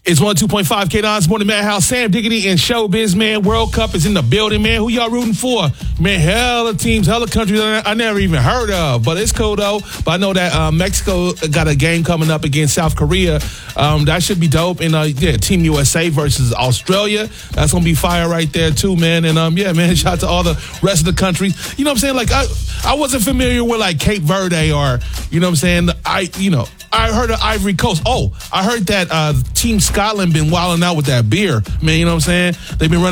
It's 102.5 K9's Morning Madhouse. Sam Diggity and Showbiz, man. World Cup is in the building, man. Who y'all rooting for? Man, hella teams, hella countries I never even heard of. But it's cool, though. But I know that Mexico got a game coming up against South Korea. That should be dope. And, Team USA versus Australia. That's going to be fire right there, too, man. And, man, shout out to all the rest of the countries. You know what I'm saying? Like, I wasn't familiar with, like, Cape Verde or, you know what I'm saying? I heard of Ivory Coast. Oh, I heard that Team Scotland been wilding out with that beer. Man, you know what I'm saying? They've been running